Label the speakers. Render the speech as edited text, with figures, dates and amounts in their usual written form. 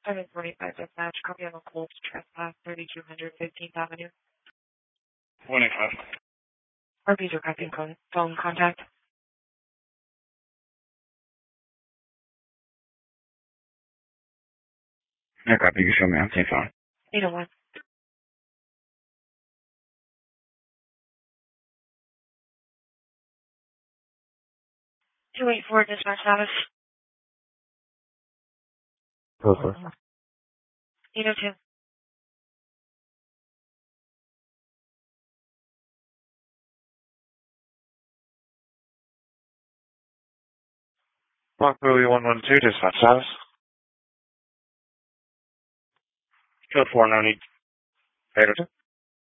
Speaker 1: 745 dispatch, copy of a cold trespass, 3200 15th Avenue.
Speaker 2: 185.
Speaker 1: RPs requesting phone contact.
Speaker 2: No copy, you can show me on the phone.
Speaker 1: 801. 284 dispatch status.
Speaker 2: Go for it.
Speaker 1: 802.
Speaker 2: Block Louis 112, dispatch status. Code 490. 802.